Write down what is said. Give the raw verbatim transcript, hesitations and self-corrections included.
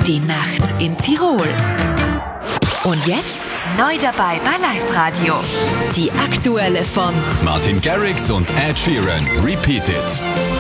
Die Nacht in Tirol. Und jetzt neu dabei bei Live Radio. Die aktuelle von Martin Garrix und Ed Sheeran. Repeat It.